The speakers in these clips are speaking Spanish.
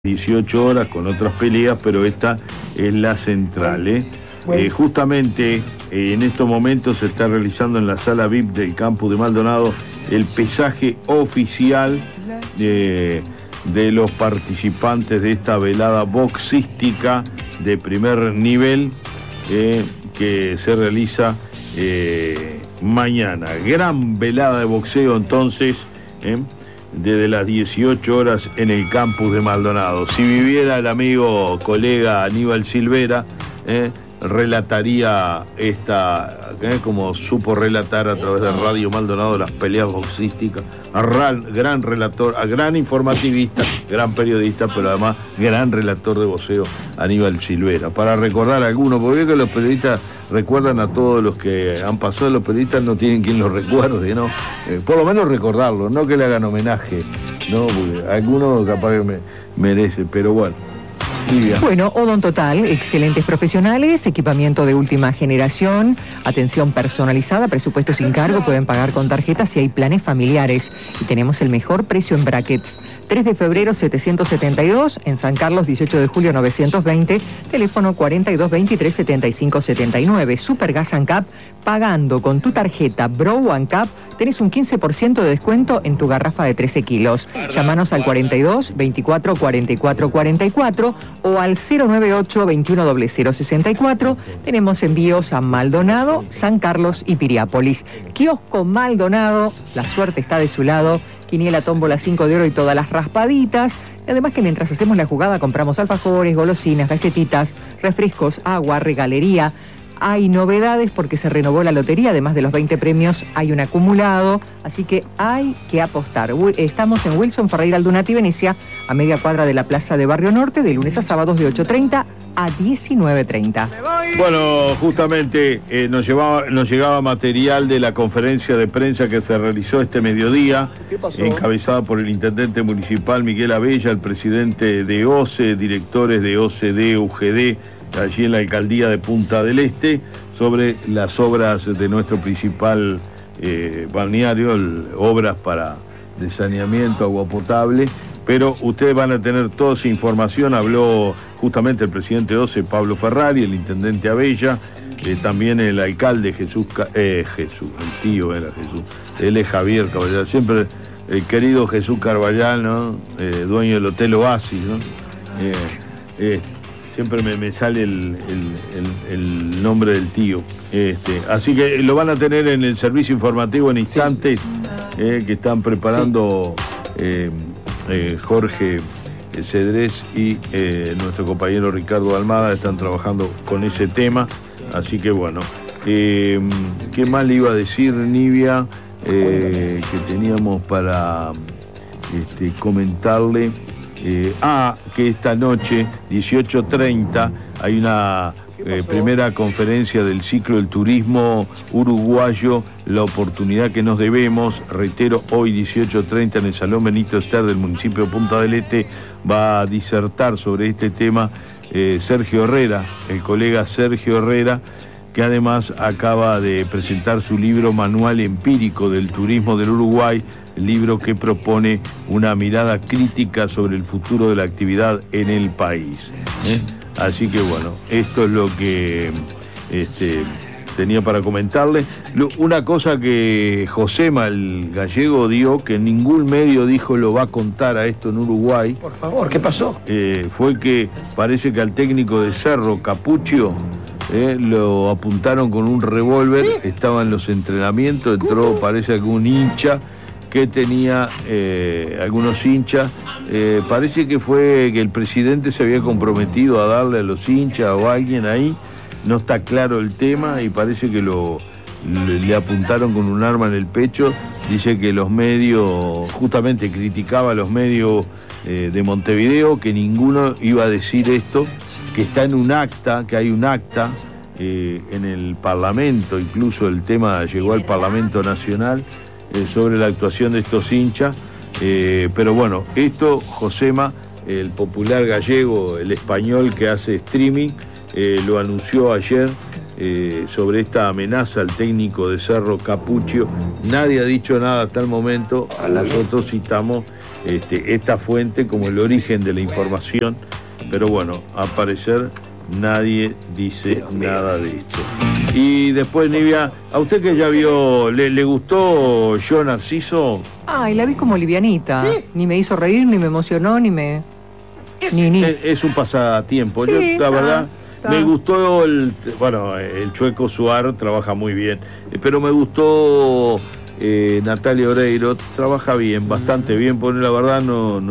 18 horas con otras peleas, pero esta es la central, ¿eh? Justamente en estos momentos se está realizando en la sala VIP del campus de Maldonado el pesaje oficial de los participantes de esta velada boxística de primer nivel que se realiza mañana. Gran velada de boxeo entonces, desde las 18 horas en el campus de Maldonado. Si viviera el amigo, colega Aníbal Silvera, relataría esta, como supo relatar a través de Radio Maldonado las peleas boxísticas. Gran relator, gran informativista, gran periodista, pero además gran relator de boxeo, Aníbal Silvera. Para recordar a algunos, porque veo que los periodistas recuerdan a todos los que han pasado, los periodistas no tienen quien los recuerde, ¿no? Por lo menos recordarlo, no que le hagan homenaje, ¿no? Porque algunos capaz que merece, pero bueno. Bueno, Odontotal, excelentes profesionales, equipamiento de última generación, atención personalizada, presupuesto sin cargo, pueden pagar con tarjetas y hay planes familiares. Y tenemos el mejor precio en brackets. 3 de febrero 772, en San Carlos 18 de julio 920, teléfono 42 23 75 79. Supergas ANCAP, pagando con tu tarjeta Bro ANCAP, tenés un 15% de descuento en tu garrafa de 13 kilos. Llámanos al 42 24 44 44 o al 098 21 0064. Tenemos envíos a Maldonado, San Carlos y Piriápolis. Kiosco Maldonado, la suerte está de su lado. Quiniela, tómbola, 5 de oro y todas las raspaditas. Además que mientras hacemos la jugada compramos alfajores, golosinas, galletitas, refrescos, agua, regalería. Hay novedades porque se renovó la lotería, además de los 20 premios hay un acumulado, así que hay que apostar. Estamos en Wilson Ferreira Aldunati, Venecia, a media cuadra de la Plaza de Barrio Norte, de lunes a sábados de 8:30 a 19:30. Bueno, justamente nos llegaba material de la conferencia de prensa que se realizó este mediodía, encabezada por el intendente municipal Miguel Abella, el presidente de OCE, directores de OCDE, UGD, allí en la alcaldía de Punta del Este, sobre las obras de nuestro principal balneario, obras de saneamiento, agua potable. Pero ustedes van a tener toda esa información. Habló justamente el presidente de OCE, Pablo Ferrari, el intendente Abella, también el alcalde Jesús, el tío era Jesús, él es Javier Caballal, siempre el querido Jesús Carballal, ¿no? Dueño del Hotel Oasis, ¿no? Siempre me sale el nombre del tío. Así que lo van a tener en el servicio informativo en instantes, que están preparando Jorge Cedrés y nuestro compañero Ricardo Almada están trabajando con ese tema. Así que bueno, ¿qué más le iba a decir, Nivia? Que teníamos para comentarle. Que esta noche, 18:30, hay una primera conferencia del ciclo del turismo uruguayo, la oportunidad que nos debemos. Reitero, hoy 18:30 en el Salón Benito Ester del municipio de Punta del Este va a disertar sobre este tema Sergio Herrera, el colega Sergio Herrera, que además acaba de presentar su libro Manual Empírico del Turismo del Uruguay, el libro que propone una mirada crítica sobre el futuro de la actividad en el país. Así que bueno, esto es lo que tenía para comentarles. Una cosa que Josema, el gallego, dio, que ningún medio dijo lo va a contar a esto en Uruguay. Por favor, ¿qué pasó? Fue que parece que al técnico de Cerro, Capuccio, lo apuntaron con un revólver, estaba en los entrenamientos, entró, parece que un hincha que tenía algunos hinchas, parece que fue que el presidente se había comprometido a darle a los hinchas o a alguien ahí, no está claro el tema, y parece que le apuntaron con un arma en el pecho. Dice que los medios, justamente criticaba a los medios de Montevideo, que ninguno iba a decir esto, que está en un acta, que hay un acta en el Parlamento, incluso el tema llegó al Parlamento Nacional, sobre la actuación de estos hinchas, pero bueno, esto Josema, el popular gallego, el español que hace streaming, lo anunció ayer sobre esta amenaza al técnico de Cerro, Capuccio. Nadie ha dicho nada hasta el momento, nosotros citamos esta fuente como el origen de la información, pero bueno, al parecer nadie dice nada de esto. Y después, Nivia, ¿a usted que ya vio, le gustó Yo Narciso? Ay, la vi como livianita. ¿Sí? Ni me hizo reír, ni me emocionó, ni me... Ni. Es un pasatiempo. Sí, Yo, la verdad, está. me gustó el Chueco Suar trabaja muy bien, pero me gustó Natalia Oreiro, trabaja bien, bastante bien, porque la verdad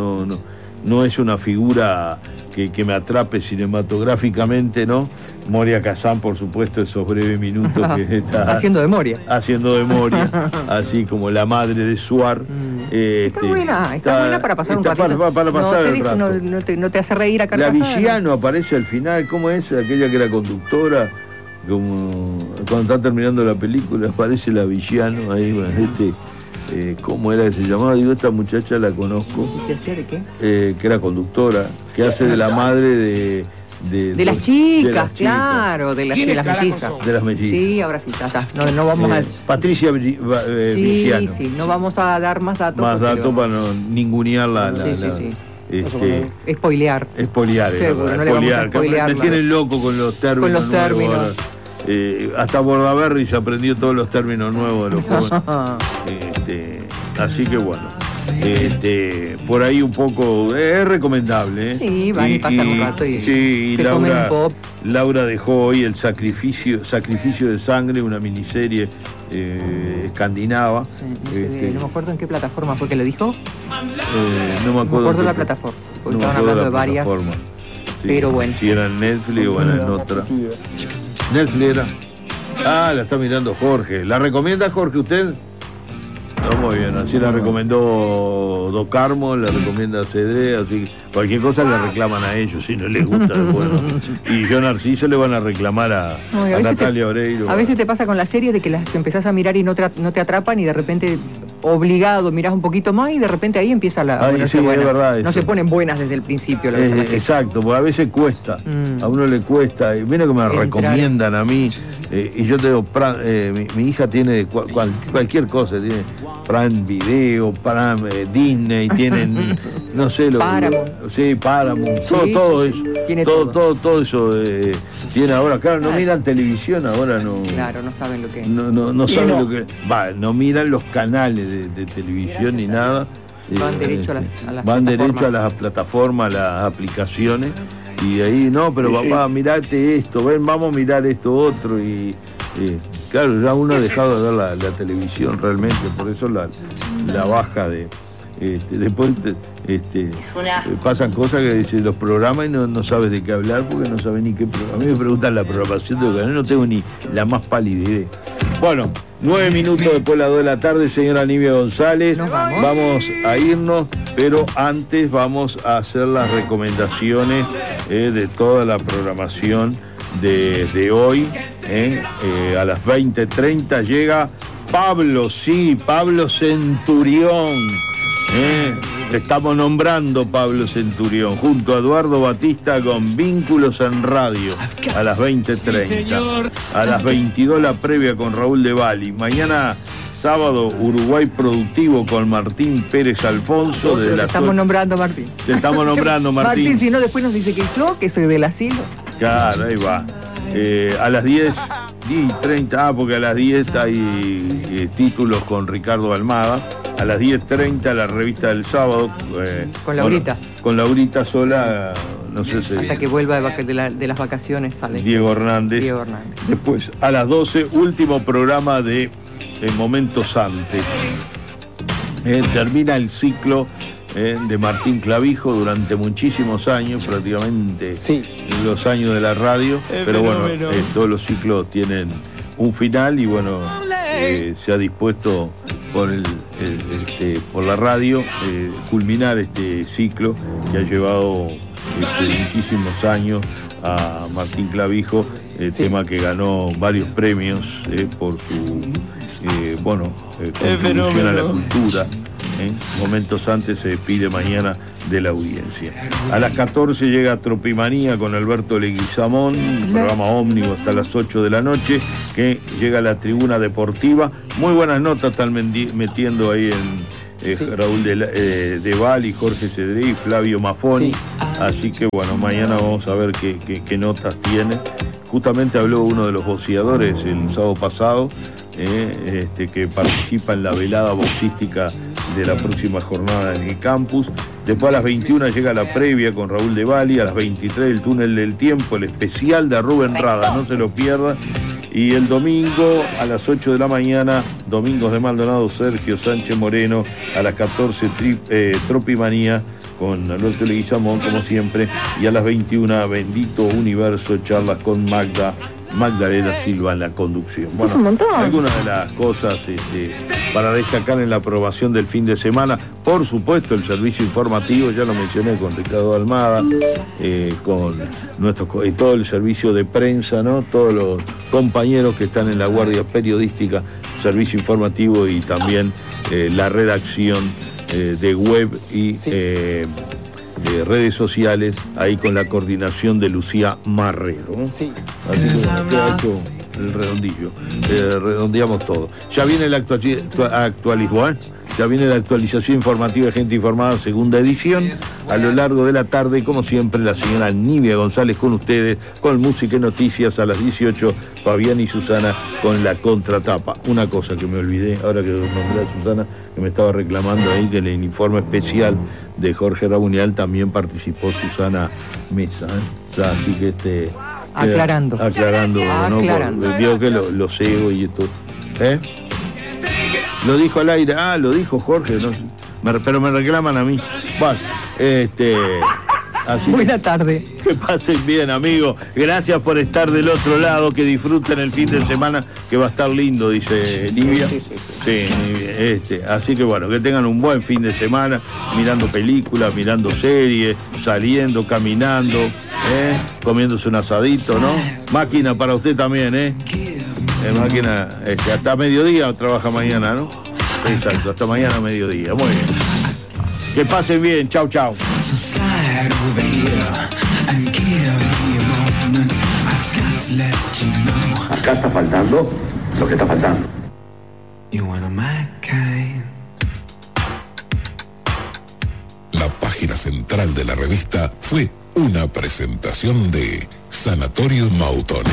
no es una figura que me atrape cinematográficamente, ¿no? Moria Kazan, por supuesto, esos breves minutos que está haciendo de Moria. Haciendo de Moria, así como la madre de Suar. Está buena para pasar un ratito. Para pasar el rato. No te hace reír a La carcajadas. Villano aparece al final, ¿cómo es? Aquella que era conductora, como cuando está terminando la película, aparece la Villano ahí, bueno, ¿cómo era que se llamaba? Digo, esta muchacha la conozco. ¿Y qué hacía de qué? Que era conductora, que hace de la madre de las chicas, claro, de las mellizas. De las mellizas. Sí, ahora sí, ya está. No vamos a... Patricia Villano. Sí, no vamos a dar más datos. Más datos para no ningunear Sí. Spoilear, seguro, no le vamos a spoilear. Me tienen loco con los términos. Con los términos. Hasta Bordaberry se aprendió todos los términos nuevos de los jóvenes. Así que bueno, por ahí un poco es recomendable. Sí, van y pasan un rato y se comen un pop. Laura dejó hoy el sacrificio de sangre, una miniserie escandinava. Sí, no me acuerdo en qué plataforma fue que lo dijo. No me acuerdo la plataforma, porque estaban hablando de varias. Sí, pero bueno. Si era en Netflix o era en otra. Netflix era. La está mirando Jorge. ¿La recomienda Jorge usted? No, muy bien, así la recomendó Do Carmo, la recomienda Cedré, así cualquier cosa le reclaman a ellos si no les gusta. Bueno. Y yo Narciso le van a reclamar a Natalia Oreiro. A veces te pasa con las series de que las empezás a mirar y no te atrapan y de repente obligado mirás un poquito más y de repente ahí empieza la... Sí, es verdad, no se ponen buenas desde el principio. Exacto, porque a veces cuesta, a uno le cuesta. Y mira que me recomiendan a mí, y yo tengo, mi hija tiene cualquier cosa, tiene Prime Video, Prime Disney, tienen, no sé, Paramount. Sí, Paramount, todo eso. Tiene todo eso tiene ahora. Claro, no miran televisión ahora, no. Claro, no saben lo que es. No saben lo que. No miran los canales de televisión ni nada. Van derecho a las van derecho a las plataformas, a las aplicaciones. Y ahí, no, pero papá, mirate esto, vamos a mirar esto otro. Y claro, ya uno ha dejado de ver la televisión realmente, por eso la baja de... después pasan cosas que dicen los programas y no sabes de qué hablar porque no sabes ni qué programa. A mí me preguntan la programación de los canales, no tengo ni la más pálida idea. Bueno, 9 minutos después de las 2 de la tarde, señora Nivia González. Vamos a irnos, pero antes vamos a hacer las recomendaciones de toda la programación de hoy. A las 20:30 llega Pablo Centurión. Te estamos nombrando Pablo Centurión junto a Eduardo Batista con Vínculos en Radio a las 20:30. A las 22 la previa con Raúl de Bali. Mañana sábado Uruguay Productivo con Martín Pérez Alfonso. Te estamos nombrando, Martín. Te estamos nombrando, Martín. Martín, si no después nos dice que soy del asilo. Claro, ahí va. A las 10:30, porque a las 10 hay títulos con Ricardo Almada. A las 10:30 la revista del sábado. Con Laurita. Con Laurita sola, no sé si... Hasta que vuelva de las vacaciones sale. Diego Hernández. Después, a las 12, último programa de Momentos Antes. Termina el ciclo de Martín Clavijo durante muchísimos años, prácticamente los años de la radio, pero bueno, todos los ciclos tienen un final y bueno, se ha dispuesto por la radio culminar este ciclo que ha llevado muchísimos años a Martín Clavijo, tema que ganó varios premios por su contribución a la cultura. Momentos Antes se despide mañana de la audiencia. A las 14 llega Tropimanía con Alberto Leguizamón, un programa ómnibus hasta las 8 de la noche, que llega a la tribuna deportiva. Muy buenas notas están metiendo ahí Raúl de Val, Jorge Cedré y Flavio Maffoni. Así que bueno, mañana vamos a ver qué notas tiene. Justamente habló uno de los boxeadores el sábado pasado, que participa en la velada boxística de la próxima jornada en el campus. Después a las 21 llega la previa con Raúl de Bali, a las 23 el túnel del tiempo, el especial de Rubén Rada, no se lo pierda. Y el domingo a las 8 de la mañana, Domingos de Maldonado, Sergio Sánchez Moreno, a las 14 Tropimanía con Alberto Leguizamón, como siempre, y a las 21 Bendito Universo, charlas con Magdalena Silva en la conducción. Bueno, algunas de las cosas para destacar en la aprobación del fin de semana. Por supuesto, el servicio informativo, ya lo mencioné con Ricardo Almada, con todo el servicio de prensa, ¿no? Todos los compañeros que están en la guardia periodística, servicio informativo y también la redacción de web y redes sociales, ahí con la coordinación de Lucía Marrero, ¿no? Así que ha hecho el redondillo, redondeamos todo. Ya viene la actualización informativa de Gente Informada, segunda edición. A lo largo de la tarde, como siempre, la señora Nivia González con ustedes, con música y noticias. A las 18, Fabián y Susana con la contratapa. Una cosa que me olvidé, ahora que nombré a Susana, que me estaba reclamando ahí, que en el informe especial de Jorge Raunial también participó Susana Mesa, así que aclarando, ¿no? Vio que lo cego y esto. Lo dijo al aire, lo dijo Jorge, no, pero me reclaman a mí. Bueno, así buena tarde. Que pasen bien, amigos. Gracias por estar del otro lado, que disfruten el fin de semana, que va a estar lindo, dice Nivia. Así que bueno, que tengan un buen fin de semana, mirando películas, mirando series, saliendo, caminando, comiéndose un asadito, ¿no? Máquina para usted también, máquina, hasta mediodía trabaja mañana, ¿no? Exacto, hasta mañana mediodía. Muy bien. Que pasen bien, chau, chau. Acá está faltando lo que está faltando. La página central de la revista fue una presentación de Sanatorio Mautone.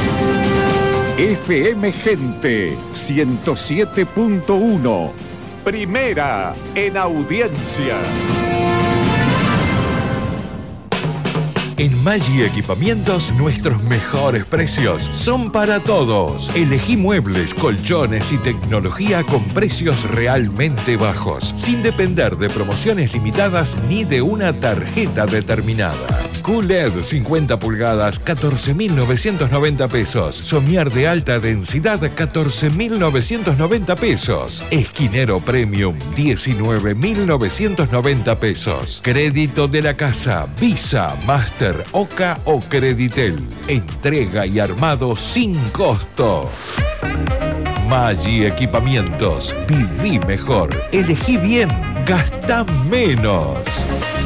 FM Gente 107.1, primera en audiencia. En Maggi Equipamientos, nuestros mejores precios son para todos. Elegí muebles, colchones y tecnología con precios realmente bajos, sin depender de promociones limitadas ni de una tarjeta determinada. QLED 50 pulgadas, 14.990 pesos. Somier de alta densidad, 14.990 pesos. Esquinero Premium, 19.990 pesos. Crédito de la casa, Visa, Master, Oca o Creditel. Entrega y armado sin costo. Maggi Equipamientos. Viví mejor. Elegí bien. Gastá menos.